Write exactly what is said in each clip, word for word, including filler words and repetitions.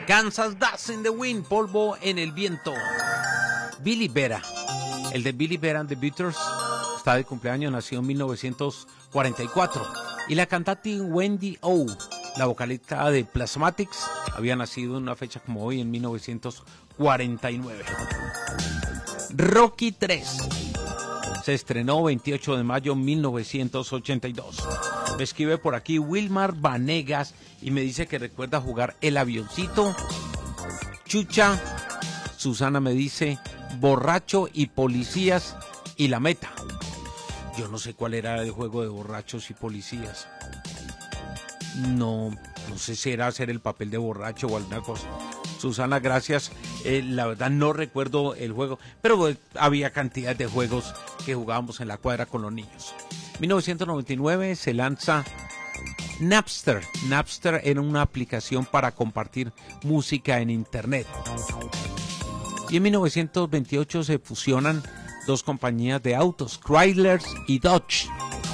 Kansas Dust in the Wind, polvo en el viento. Billy Vera, el de Billy Vera and the Beatles, está de cumpleaños, nació en mil novecientos cuarenta y cuatro. Y la cantante Wendy O, la vocalista de Plasmatics, había nacido en una fecha como hoy, en mil novecientos cuarenta y nueve. Rocky tres se estrenó veintiocho de mayo de mil novecientos ochenta y dos. Me escribe por aquí Wilmar Vanegas y me dice que recuerda jugar El Avioncito. Chucha. Susana me dice Borracho y Policías y La Meta. Yo no sé cuál era el juego de borrachos y policías. No, no sé si era hacer el papel de borracho o alguna cosa. Susana, gracias. Eh, la verdad no recuerdo el juego, pero eh, había cantidad de juegos que jugábamos en la cuadra con los niños. mil novecientos noventa y nueve se lanza Napster. Napster era una aplicación para compartir música en internet. Y en mil novecientos veintiocho se fusionan dos compañías de autos, Chrysler y Dodge.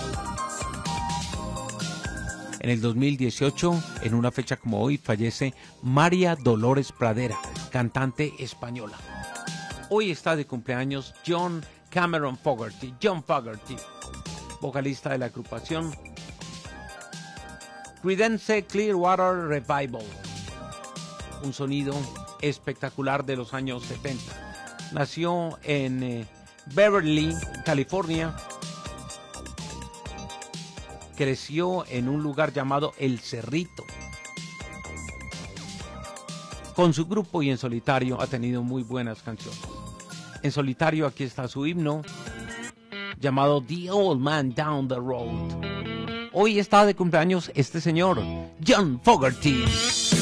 En el dos mil dieciocho, en una fecha como hoy, fallece María Dolores Pradera, cantante española. Hoy está de cumpleaños John Cameron Fogerty, John Fogerty, vocalista de la agrupación Creedence Clearwater Revival. Un sonido espectacular de los años setenta. Nació en eh, Beverly, California. Creció en un lugar llamado El Cerrito. Con su grupo y en solitario ha tenido muy buenas canciones. En solitario aquí está su himno llamado The Old Man Down the Road. Hoy está de cumpleaños este señor, John Fogerty.